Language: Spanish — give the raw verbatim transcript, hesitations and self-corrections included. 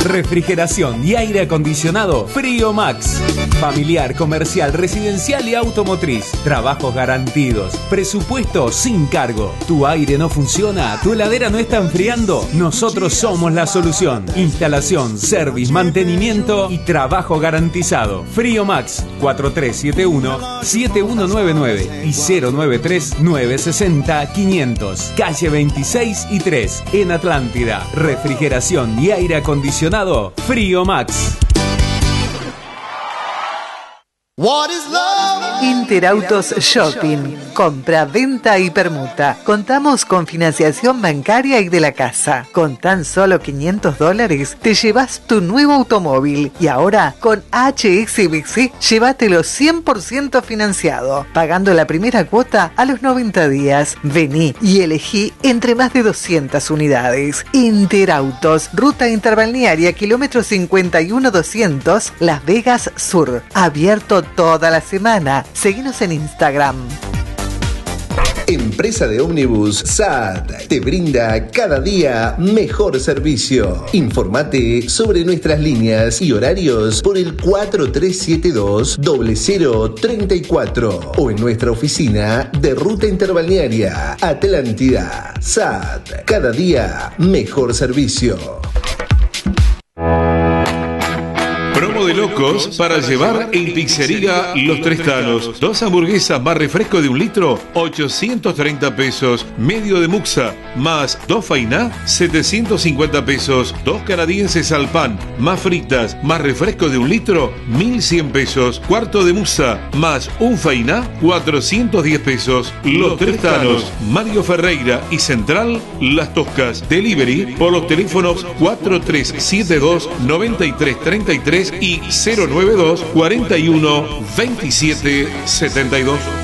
Refrigeración y aire acondicionado Frío Max. Familiar, comercial, residencial y automotriz. Trabajos garantidos. Presupuesto sin cargo. ¿Tu aire no funciona? ¿Tu heladera no está enfriando? Nosotros somos la solución. Instalación, service, mantenimiento y trabajo garantizado. Frío Max cuatro tres siete uno siete uno nueve nueve y cero nueve tres nueve seis cero quinientos. Calle veintiséis y tres en Atlántida. Refrigeración y aire acondicionado Frío Max. What is love? Interautos Shopping. Compra, venta y permuta. Contamos con financiación bancaria y de la casa. Con tan solo quinientos dólares te llevas tu nuevo automóvil. Y ahora con H S B C llévatelo cien por ciento financiado, pagando la primera cuota a los noventa días. Vení y elegí entre más de doscientas unidades. Interautos, ruta interbalnearia, kilómetro cincuenta y uno doscientos, Las Vegas Sur. Abierto toda la semana. Seguinos en Instagram. Empresa de ómnibus S A T te brinda cada día mejor servicio. Informate sobre nuestras líneas y horarios por el cuatro tres siete dos cero cero tres cuatro o en nuestra oficina de Ruta Interbalnearia Atlántida. S A T, cada día mejor servicio. Promo de locos para llevar en Pizzería Los Tres Tanos. Dos hamburguesas más refresco de un litro, ochocientos treinta pesos. Medio de muxa, más dos fainá, setecientos cincuenta pesos. Dos canadienses al pan, más fritas, más refresco de un litro, mil cien pesos. Cuarto de muxa, más un fainá, cuatrocientos diez pesos. Los Tres Tanos, Mario Ferreira y Central, Las Toscas. Delivery por los teléfonos cuatro tres siete dos nueve tres tres tres y cero nueve dos cuarenta y uno veintisiete setenta y dos.